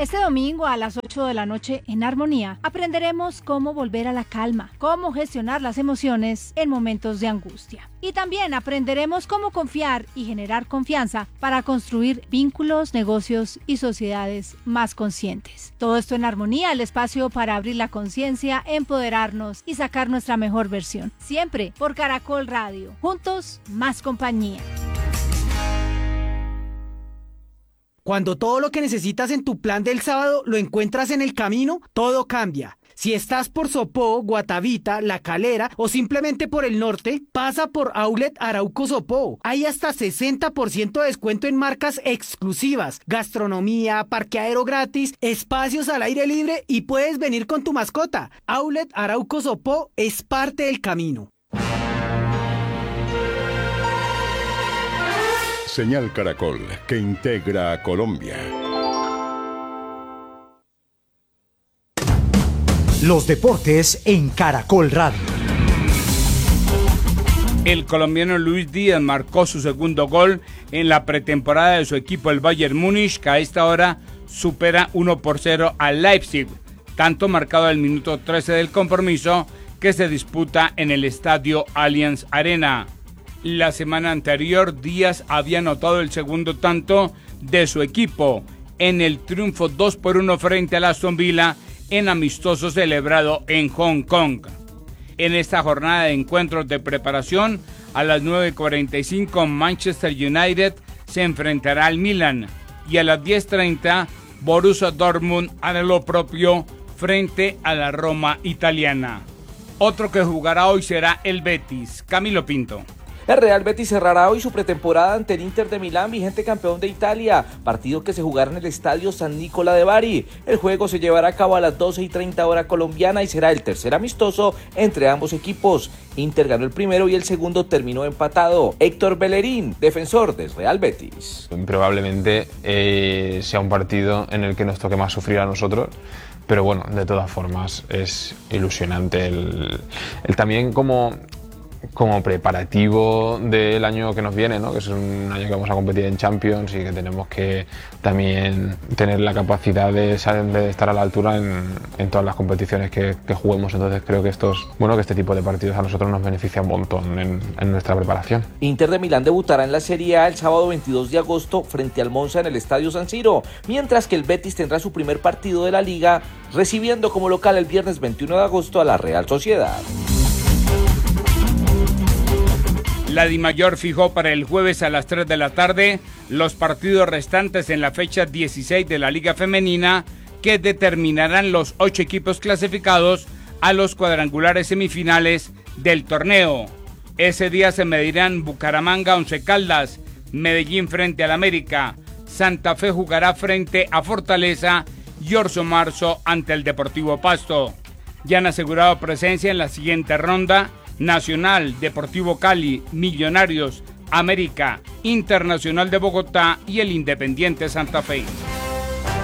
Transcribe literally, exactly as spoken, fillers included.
Este domingo a las ocho de la noche en Armonía aprenderemos cómo volver a la calma, cómo gestionar las emociones en momentos de angustia. Y también aprenderemos cómo confiar y generar confianza para construir vínculos, negocios y sociedades más conscientes. Todo esto en Armonía, el espacio para abrir la conciencia, empoderarnos y sacar nuestra mejor versión. Siempre por Caracol Radio. Juntos, más compañía. Cuando todo lo que necesitas en tu plan del sábado lo encuentras en el camino, todo cambia. Si estás por Sopó, Guatavita, La Calera o simplemente por el norte, pasa por Outlet Arauco Sopó. Hay hasta sesenta por ciento de descuento en marcas exclusivas, gastronomía, parqueadero gratis, espacios al aire libre y puedes venir con tu mascota. Outlet Arauco Sopó es parte del camino. Señal Caracol, que integra a Colombia. Los deportes en Caracol Radio. El colombiano Luis Díaz marcó su segundo gol en la pretemporada de su equipo, el Bayern Múnich, que a esta hora supera uno por cero al Leipzig, tanto marcado al minuto trece del compromiso que se disputa en el estadio Allianz Arena. La semana anterior, Díaz había anotado el segundo tanto de su equipo en el triunfo dos por uno frente al Aston Villa en amistoso celebrado en Hong Kong. En esta jornada de encuentros de preparación, a las nueve cuarenta y cinco Manchester United se enfrentará al Milan y a las diez treinta Borussia Dortmund hará lo propio frente a la Roma italiana. Otro que jugará hoy será el Betis. Camilo Pinto. El Real Betis cerrará hoy su pretemporada ante el Inter de Milán, vigente campeón de Italia, partido que se jugará en el estadio San Nicola de Bari. El juego se llevará a cabo a las doce y treinta hora colombiana y será el tercer amistoso entre ambos equipos. Inter ganó el primero y el segundo terminó empatado. Héctor Bellerín, defensor del Real Betis. Probablemente eh, sea un partido en el que nos toque más sufrir a nosotros. Pero bueno, de todas formas es ilusionante el, el también como... como preparativo del año que nos viene, ¿no? Que es un año que vamos a competir en Champions y que tenemos que también tener la capacidad de, de estar a la altura en, en todas las competiciones que, que juguemos. Entonces creo que estos, bueno, que este tipo de partidos a nosotros nos beneficia un montón en, en nuestra preparación. Inter de Milán debutará en la Serie A el sábado veintidós de agosto frente al Monza en el Estadio San Siro, mientras que el Betis tendrá su primer partido de la Liga recibiendo como local el viernes veintiuno de agosto a la Real Sociedad. La Dimayor fijó para el jueves a las tres de la tarde los partidos restantes en la fecha dieciséis de la Liga Femenina que determinarán los ocho equipos clasificados a los cuadrangulares semifinales del torneo. Ese día se medirán Bucaramanga Once Caldas, Medellín frente al América, Santa Fe jugará frente a Fortaleza y Orso Marzo ante el Deportivo Pasto. Ya han asegurado presencia en la siguiente ronda Nacional, Deportivo Cali, Millonarios, América, Internacional de Bogotá y el Independiente Santa Fe.